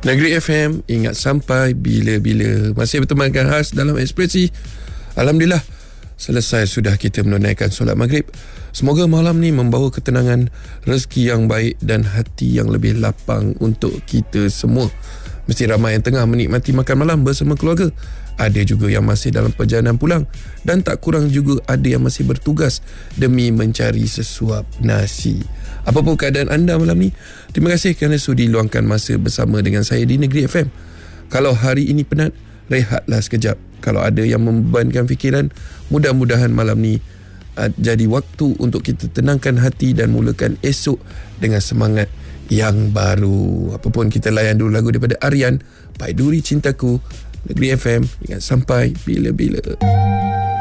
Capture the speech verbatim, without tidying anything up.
Negeri F M, ingat sampai bila-bila. Masih bertemankan khas dalam Ekspresi. Alhamdulillah, selesai sudah kita menunaikan solat maghrib. Semoga malam ni membawa ketenangan, rezeki yang baik dan hati yang lebih lapang untuk kita semua. Mesti ramai yang tengah menikmati makan malam bersama keluarga. Ada juga yang masih dalam perjalanan pulang. Dan tak kurang juga ada yang masih bertugas demi mencari sesuap nasi. Apapun keadaan anda malam ni, terima kasih kerana sudi luangkan masa bersama dengan saya di Negeri F M. Kalau hari ini penat, rehatlah sekejap. Kalau ada yang membebankan fikiran, mudah-mudahan malam ni uh, jadi waktu untuk kita tenangkan hati dan mulakan esok dengan semangat yang baru. Apapun, kita layan dulu lagu daripada Aryan, Pai Duri Cintaku. Negeri F M, ingat sampai bila-bila.